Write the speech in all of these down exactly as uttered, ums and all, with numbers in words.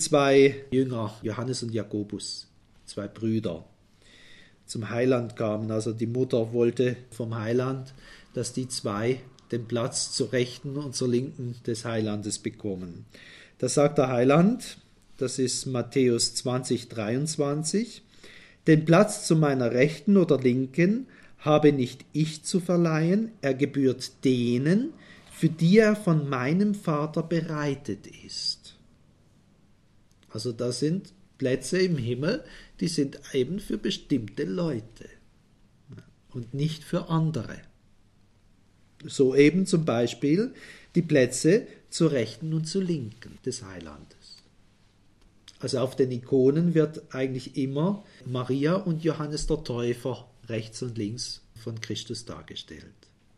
zwei Jünger, Johannes und Jakobus, zwei Brüder, zum Heiland kamen. Also die Mutter wollte vom Heiland, dass die zwei den Platz zur Rechten und zur Linken des Heilandes bekommen. Da sagt der Heiland, das ist Matthäus zwanzig, dreiundzwanzig, den Platz zu meiner Rechten oder Linken habe nicht ich zu verleihen, er gebührt denen, für die er von meinem Vater bereitet ist. Also das sind Plätze im Himmel, die sind eben für bestimmte Leute und nicht für andere. So eben zum Beispiel die Plätze zur Rechten und zur Linken des Heilandes. Also auf den Ikonen wird eigentlich immer Maria und Johannes der Täufer rechts und links von Christus dargestellt.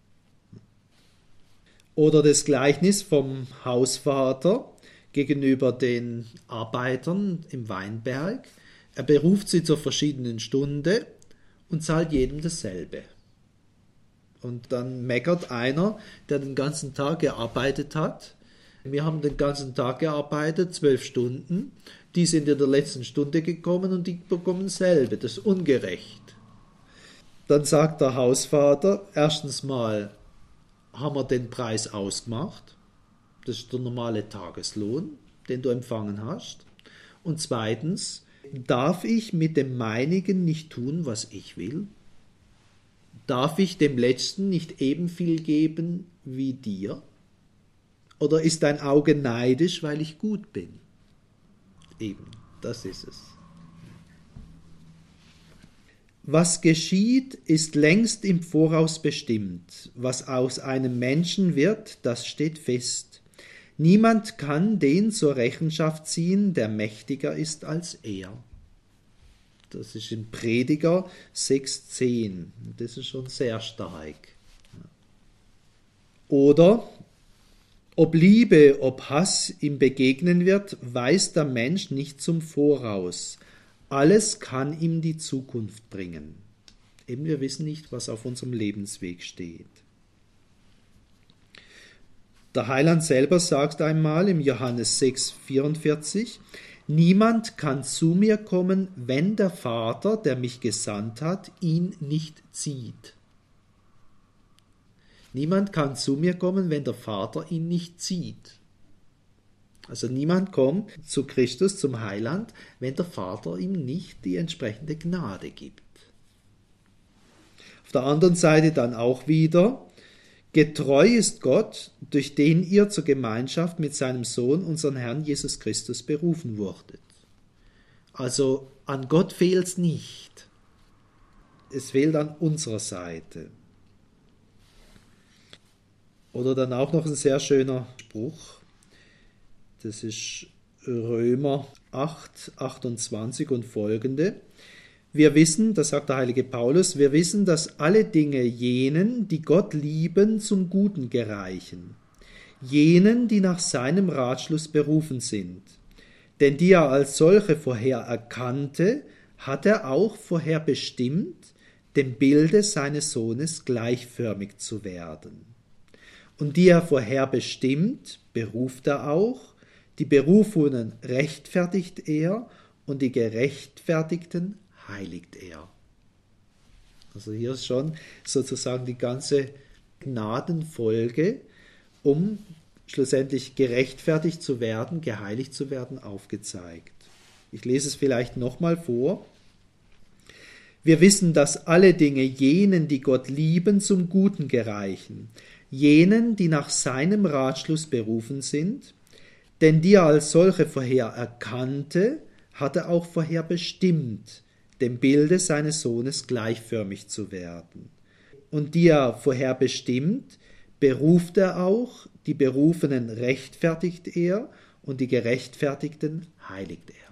Oder das Gleichnis vom Hausvater gegenüber den Arbeitern im Weinberg. Er beruft sie zur verschiedenen Stunde und zahlt jedem dasselbe. Und dann meckert einer, der den ganzen Tag gearbeitet hat. Wir haben den ganzen Tag gearbeitet, zwölf Stunden. Die sind in der letzten Stunde gekommen und die bekommen dasselbe. Das ist ungerecht. Dann sagt der Hausvater, erstens mal haben wir den Preis ausgemacht. Das ist der normale Tageslohn, den du empfangen hast. Und zweitens, darf ich mit dem meinigen nicht tun, was ich will? Darf ich dem Letzten nicht eben viel geben wie dir? Oder ist dein Auge neidisch, weil ich gut bin? Eben, das ist es. Was geschieht, ist längst im Voraus bestimmt. Was aus einem Menschen wird, das steht fest. Niemand kann den zur Rechenschaft ziehen, der mächtiger ist als er. Das ist in Prediger sechs zehn. Das ist schon sehr stark. Oder, ob Liebe, ob Hass ihm begegnen wird, weiß der Mensch nicht zum Voraus. Alles kann ihm die Zukunft bringen. Eben, wir wissen nicht, was auf unserem Lebensweg steht. Der Heiland selber sagt einmal im Johannes sechs vierundvierzig, niemand kann zu mir kommen, wenn der Vater, der mich gesandt hat, ihn nicht zieht. Niemand kann zu mir kommen, wenn der Vater ihn nicht zieht. Also niemand kommt zu Christus, zum Heiland, wenn der Vater ihm nicht die entsprechende Gnade gibt. Auf der anderen Seite dann auch wieder, getreu ist Gott, durch den ihr zur Gemeinschaft mit seinem Sohn, unseren Herrn Jesus Christus, berufen wurdet. Also an Gott fehlt es nicht. Es fehlt an unserer Seite. Oder dann auch noch ein sehr schöner Spruch. Das ist Römer acht, achtundzwanzig und folgende. Wir wissen, das sagt der heilige Paulus, wir wissen, dass alle Dinge jenen, die Gott lieben, zum Guten gereichen. Jenen, die nach seinem Ratschluss berufen sind. Denn die er als solche vorher erkannte, hat er auch vorher bestimmt, dem Bilde seines Sohnes gleichförmig zu werden. Und die er vorher bestimmt, beruft er auch, die Berufenen rechtfertigt er und die Gerechtfertigten heiligt er. Also hier ist schon sozusagen die ganze Gnadenfolge, um schlussendlich gerechtfertigt zu werden, geheiligt zu werden, aufgezeigt. Ich lese es vielleicht nochmal vor. Wir wissen, dass alle Dinge jenen, die Gott lieben, zum Guten gereichen, jenen, die nach seinem Ratschluss berufen sind, denn die er als solche vorher erkannte, hat er auch vorher bestimmt, dem Bilde seines Sohnes gleichförmig zu werden. Und die er vorher bestimmt, beruft er auch, die Berufenen rechtfertigt er und die Gerechtfertigten heiligt er.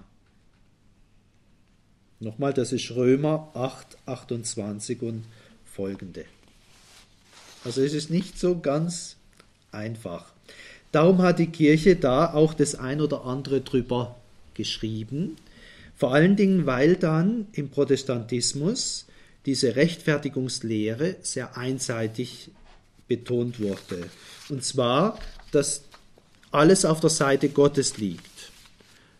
Nochmal, das ist Römer acht, achtundzwanzig und folgende. Also es ist nicht so ganz einfach. Darum hat die Kirche da auch das ein oder andere drüber geschrieben. Vor allen Dingen, weil dann im Protestantismus diese Rechtfertigungslehre sehr einseitig betont wurde. Und zwar, dass alles auf der Seite Gottes liegt.